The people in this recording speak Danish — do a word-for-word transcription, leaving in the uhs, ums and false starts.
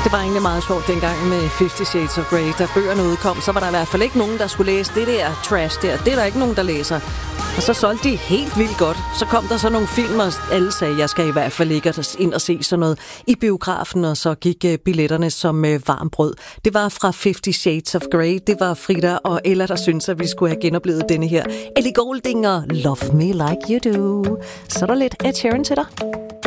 Det var egentlig meget sjovt dengang med Fifty Shades of Grey. Da bøgerne udkom, så var der i hvert fald ikke nogen, der skulle læse det der trash der. Det er der ikke nogen, der læser. Og så solgte de helt vildt godt. Så kom der så nogle film, og alle sagde, jeg skal i hvert fald ikke ind og se sådan noget i biografen, og så gik billetterne som varm brød. Det var fra Fifty Shades of Grey. Det var Frida og Ella, der syntes, at vi skulle have genoplevet denne her Ellie Goulding og Love Me Like You Do. Så er der lidt Ed Sheeran til dig.